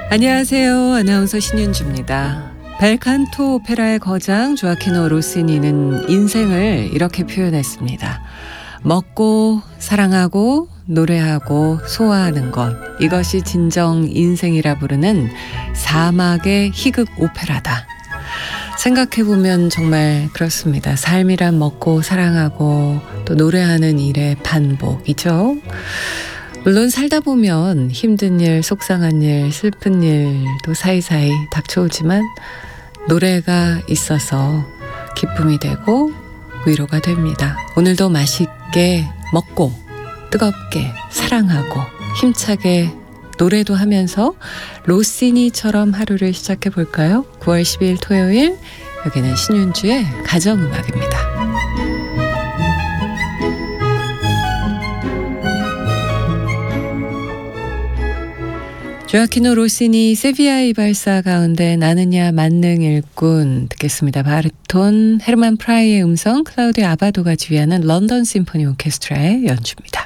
안녕하세요. 아나운서 신윤주입니다. 벨칸토 오페라의 거장 조아키노 로시니는 인생을 이렇게 표현했습니다. 먹고 사랑하고 노래하고 소화하는 것, 이것이 진정 인생이라 부르는 사막의 희극 오페라다. 생각해보면 정말 그렇습니다. 삶이란 먹고 사랑하고 또 노래하는 일의 반복이죠. 물론 살다 보면 힘든 일, 속상한 일, 슬픈 일도 사이사이 닥쳐오지만 노래가 있어서 기쁨이 되고 위로가 됩니다. 오늘도 맛있게 먹고 뜨겁게 사랑하고 힘차게 노래도 하면서 로시니처럼 하루를 시작해 볼까요? 9월 10일 토요일, 여기는 신윤주의 가정음악입니다. 조아키노 로시니 세비야의 발사 가운데 나느냐 만능 일꾼 듣겠습니다. 바리톤 헤르만 프라이의 음성, 클라우디오 아바도가 지휘하는 런던 심포니 오케스트라의 연주입니다.